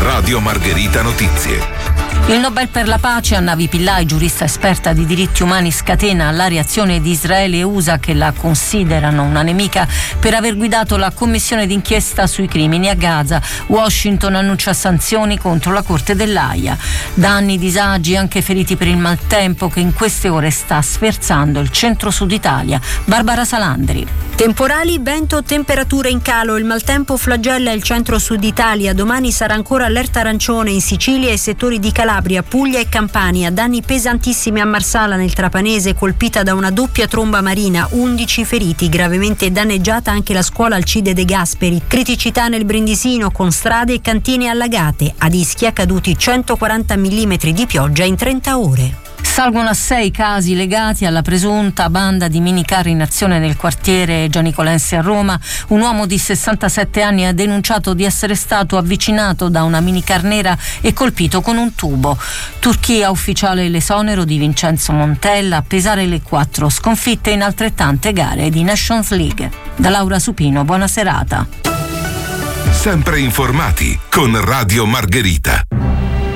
Radio Margherita Notizie. Il Nobel per la pace a Navi Pillai, giurista esperta di diritti umani, scatena la reazione di Israele e USA, che la considerano una nemica per aver guidato la commissione d'inchiesta sui crimini a Gaza. Washington annuncia sanzioni contro la Corte dell'Aia. Danni, disagi, anche feriti per il maltempo che in queste ore sta sferzando il centro-sud Italia. Barbara Salandri. Temporali, vento, temperature in calo. Il maltempo flagella il centro-sud Italia. Domani sarà ancora allerta arancione in Sicilia e settori di Calabria, Puglia e Campania. Danni pesantissimi a Marsala nel Trapanese, colpita da una doppia tromba marina, 11 feriti. Gravemente danneggiata anche la scuola Alcide De Gasperi. Criticità nel Brindisino con strade e cantine allagate. Ad Ischia caduti 140 mm di pioggia in 30 ore. Salgono a 6 casi legati alla presunta banda di minicar in azione nel quartiere Gianicolense a Roma. Un uomo di 67 anni ha denunciato di essere stato avvicinato da una minicar nera e colpito con un tubo. Turchia, ufficiale l'esonero di Vincenzo Montella, a pesare le 4 sconfitte in altrettante gare di Nations League. Da Laura Supino, buona serata. Sempre informati con Radio Margherita.